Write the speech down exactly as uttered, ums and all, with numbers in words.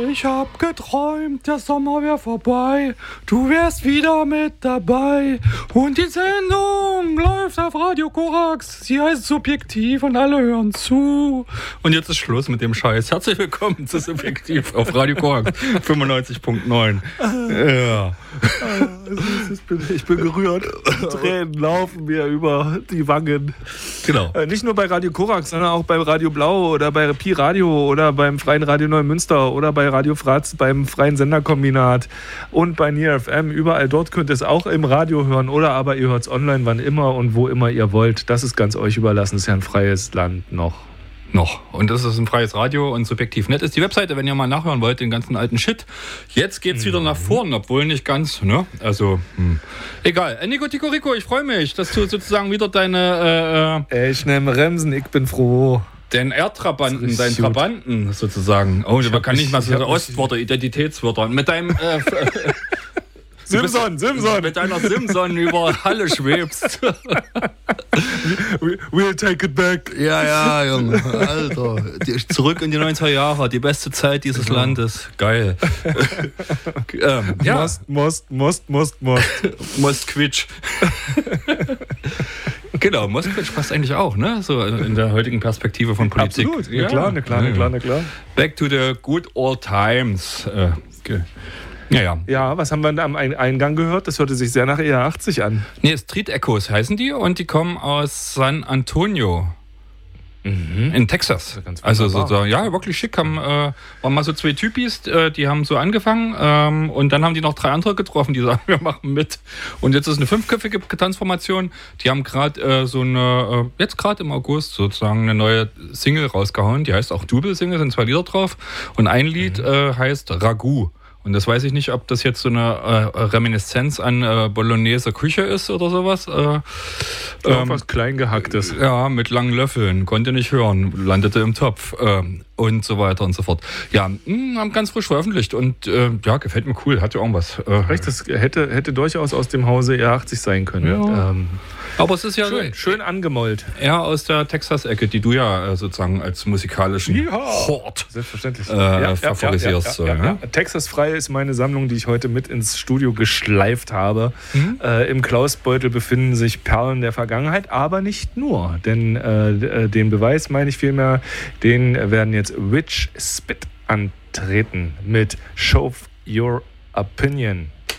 Ich hab geträumt, der Sommer wär vorbei, du wärst wieder mit dabei. Und die Sendung läuft auf Radio Korax, sie heißt Subjektiv und alle hören zu. Und jetzt ist Schluss mit dem Scheiß. Herzlich willkommen zu Subjektiv auf Radio Korax fünfundneunzig Komma neun. Ja. Ich bin gerührt. Tränen laufen mir über die Wangen. Genau. Äh, nicht nur bei Radio Korax, sondern auch bei Radio Blau oder bei Pi Radio oder beim Freien Radio Neumünster oder bei Radio Fratz, beim Freien Senderkombinat und bei N I R F M. Überall dort könnt ihr es auch im Radio hören oder aber ihr hört es online, wann immer und wo immer ihr wollt. Das ist ganz euch überlassen. Das ist ja ein freies Land noch. Noch. Und das ist ein freies Radio und Subjektiv Net ist die Webseite, wenn ihr mal nachhören wollt, den ganzen alten Shit. Jetzt geht's wieder nach vorn, obwohl nicht ganz, ne? Also, hm. Egal. Äh, Nico Tico Rico, ich freue mich, dass du sozusagen wieder deine, äh, Ich nehme Bremsen, ich bin froh. Den Erdtrabanten, deinen Trabanten sozusagen. Oh, man kann nicht mal so Ostwörter, Identitätswörter. Mit deinem, äh, Simson, Simson. Mit deiner Simson über Halle schwebst. We'll take it back. Ja, ja, Junge. Alter. Die, zurück in die neunziger Jahre, die beste Zeit dieses genau. Landes. Geil. ähm, ja. Most, most, most, most, most. Mostquitsch. Genau, Mostquitsch passt eigentlich auch, ne? So in der heutigen Perspektive von Politik. Absolut, ja, klar, ne, klar, ne, klar, ne, klar. Back to the good old times. Äh, okay. Ja, ja. Ja, was haben wir da am Eingang gehört? Das hörte sich sehr nach E R achtzig an. Nee, Street Echoes heißen die und die kommen aus San Antonio. Mhm. In Texas. Also so, so, ja, wirklich schick. Haben, äh, waren mal so zwei Typis, äh, die haben so angefangen ähm, und dann haben die noch drei andere getroffen, die sagen, wir machen mit. Und jetzt ist eine fünfköpfige Tanzformation. Die haben gerade äh, so eine, äh, jetzt gerade im August sozusagen eine neue Single rausgehauen. Die heißt auch Double Single, sind zwei Lieder drauf. Und ein Lied mhm. äh, heißt Ragout. Und das weiß ich nicht, ob das jetzt so eine äh, Reminiszenz an äh, Bolognese Küche ist oder sowas. Äh, Irgendwas ähm, Kleingehacktes. Ja, mit langen Löffeln. Konnte nicht hören. Landete im Topf. Ähm, und so weiter und so fort. Ja, mh, haben ganz frisch veröffentlicht. Und äh, ja, gefällt mir cool. Hat ja irgendwas. Äh, Recht, das hätte, hätte durchaus aus dem Hause E R achtzig sein können. Ja. Ähm, Aber es ist ja schön, schön angemollt. Ja, aus der Texas-Ecke, die du ja äh, sozusagen als musikalischen ja. Hort Selbstverständlich. Äh, ja, favorisierst. Ja, ja, ja, ja, ja. Texas Frei ist meine Sammlung, die ich heute mit ins Studio geschleift habe. Mhm. Äh, Im Klausbeutel befinden sich Perlen der Vergangenheit, aber nicht nur. Denn äh, den Beweis, meine ich vielmehr, den werden jetzt Witch Spit antreten mit Show Your Opinion.